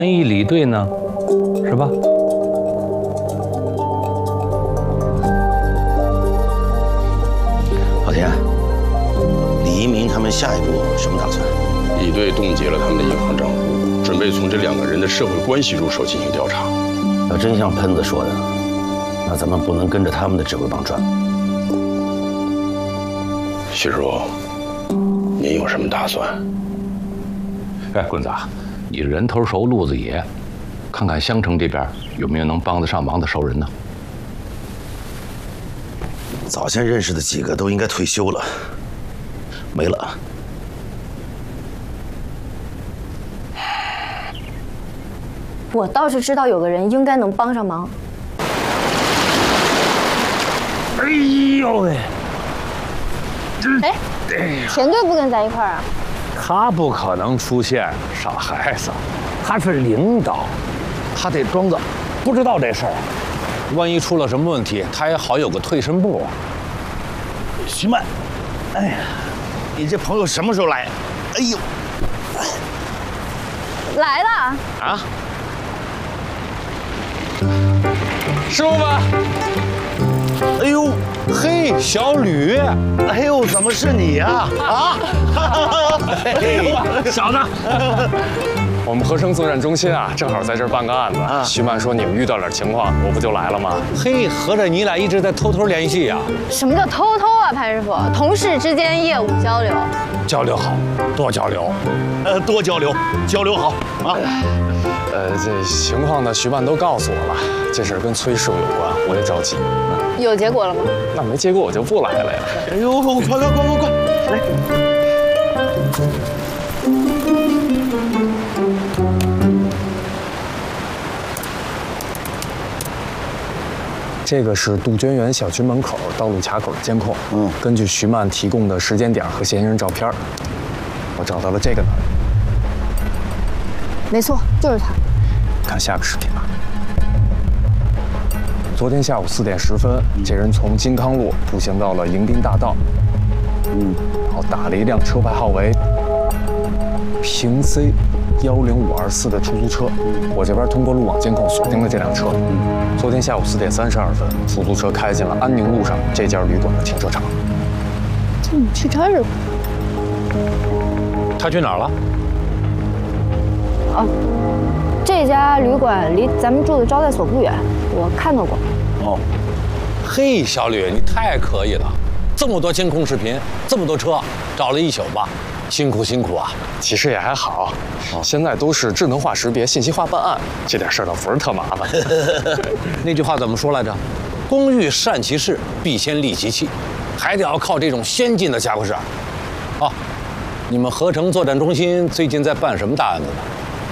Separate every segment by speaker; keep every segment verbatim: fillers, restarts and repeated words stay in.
Speaker 1: 一理对呢，是吧？
Speaker 2: 老田，李一鸣他们下一步什么打算？
Speaker 3: 李队冻结了他们的银行账户，准备从这两个人的社会关系入手进行调查。
Speaker 2: 要真像喷子说的，那咱们不能跟着他们的指挥棒转。
Speaker 3: 徐叔，您有什么打算？
Speaker 1: 哎，棍子，你人头熟路子野，看看襄城这边有没有能帮得上忙的熟人呢？
Speaker 2: 早先认识的几个都应该退休了，没了。
Speaker 4: 我倒是知道有个人应该能帮上忙。
Speaker 1: 哎呦喂！
Speaker 4: 哎，田队不跟咱一块儿啊？
Speaker 1: 他不可能出现，傻孩子，他是领导，他得装作不知道这事儿。万一出了什么问题，他也好有个退身步啊。
Speaker 2: 徐曼，哎呀，你这朋友什么时候来？哎呦，
Speaker 4: 来了
Speaker 1: 啊！师傅们，
Speaker 2: 哎呦，
Speaker 1: 嘿，小吕，
Speaker 2: 哎呦，怎么是你呀？啊！
Speaker 1: 嘿，小子，我们合成作战中心啊，正好在这儿办个案子。啊、徐曼说你们遇到点情况，我不就来了吗？嘿，合着你俩一直在偷偷联系呀、啊？
Speaker 4: 什么叫偷偷啊，潘师傅？同事之间业务交流，
Speaker 1: 交流好，多交流，
Speaker 2: 呃，多交流，交流好啊。
Speaker 5: 呃，这情况呢，徐曼都告诉我了，这事儿跟崔师傅有关，我也着急。
Speaker 4: 有结果了吗？
Speaker 5: 那没结果我就不来了呀。
Speaker 2: 哎呦，快快快快快，来！
Speaker 5: 这个是杜鹃园小区门口道路卡口的监控。嗯，根据徐曼提供的时间点和嫌疑人照片，我找到了这个男人。
Speaker 4: 没错，就是他。
Speaker 5: 看下个视频吧。昨天下午四点十分，这人从金康路步行到了迎宾大道，嗯，然后打了一辆车牌号为平 C 幺零五二四的出租车。我这边通过路网监控锁定了这辆车。昨天下午四点三十二分，出租车开进了安宁路上这家旅馆的停车场。
Speaker 4: 这你去这儿？
Speaker 1: 他去哪儿了？
Speaker 4: 哦，这家旅馆离咱们住的招待所不远，我看到过。
Speaker 1: 哦，嘿，小吕，你太可以了，这么多监控视频，这么多车，找了一宿吧，辛苦辛苦啊！
Speaker 5: 其实也还好，现在都是智能化识别、信息化办案，这点事儿倒不是特麻烦。
Speaker 1: 那句话怎么说来着？工欲善其事，必先利其器，还得要靠这种先进的家伙事儿。哦，你们合成作战中心最近在办什么大案子呢？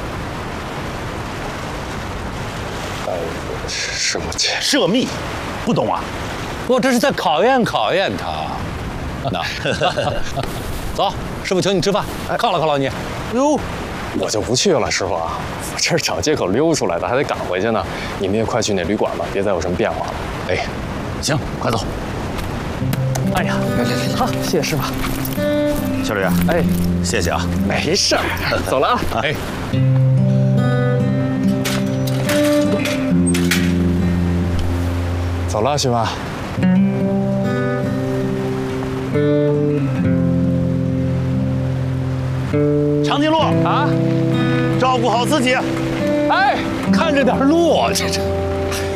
Speaker 5: 呃，是我这
Speaker 2: 涉密，不懂啊？
Speaker 1: 我这是在考验考验他。那，走，师傅请你吃饭，犒劳犒劳你。
Speaker 5: 哟，我就不去了，师傅啊，我这是找借口溜出来的，还得赶回去呢。你们也快去那旅馆吧，别再有什么变化了。
Speaker 2: 哎，行，快走。
Speaker 5: 哎呀，来来来，好，谢谢师傅。
Speaker 2: 小吕，
Speaker 5: 哎，
Speaker 2: 谢谢啊。
Speaker 5: 没事儿，走了啊。
Speaker 1: 哎。
Speaker 5: 走了，徐妈。
Speaker 2: 长颈鹿啊，照顾好自己。
Speaker 1: 哎，看着点路，这这。